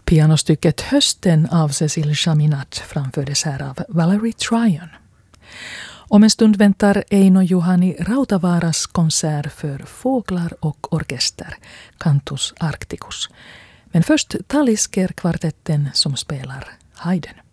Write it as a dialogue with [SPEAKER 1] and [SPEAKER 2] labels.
[SPEAKER 1] Pianostycket Hösten av Cécile Chaminade framfördes här av Valerie Tryon. Om en stund väntar Eino Juhani Rautavaaras konsert för fåglar och orkester, Cantus Arcticus. Men först Talisker-kvartetten som spelar Haydn.